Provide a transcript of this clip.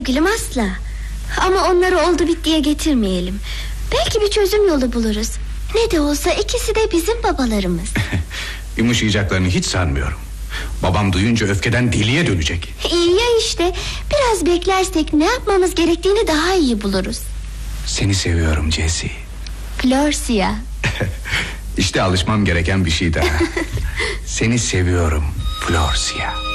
Gülüm asla. Ama onları oldu bittiye getirmeyelim. Belki bir çözüm yolu buluruz. Ne de olsa ikisi de bizim babalarımız. Yumuşayacaklarını hiç sanmıyorum. Babam duyunca öfkeden deliye dönecek. İyi ya işte. Biraz beklersek ne yapmamız gerektiğini daha iyi buluruz. Seni seviyorum Jessie. Florsia. İşte alışmam gereken bir şey daha. Seni seviyorum Florsia.